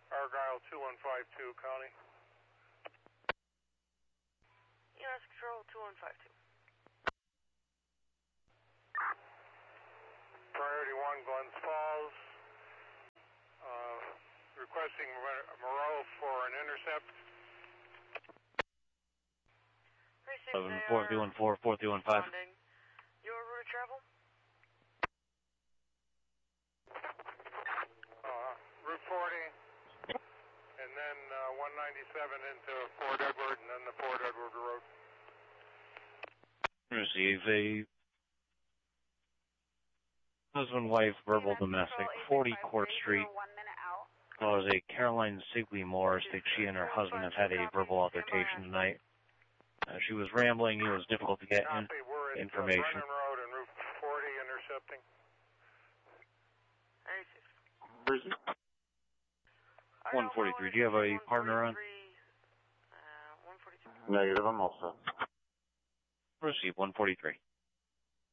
Argyle 2152, County. EMS Control 2152. Priority 1, Glens Falls. Requesting Moreau for an intercept. 4314, 4315. Your route of travel? Route 40, and then 197 into Fort Edward, and then the Fort Edward Road. Receive a husband-wife verbal domestic, 40 Court Street. Calls a Caroline Sigley Moore, states she and her husband have had a verbal altercation tonight. She was rambling. It was difficult to get information. Brennan Road and Route 40 intercepting. 143. Do you have a partner on? 143. Negative, I'm all set. Receive 143.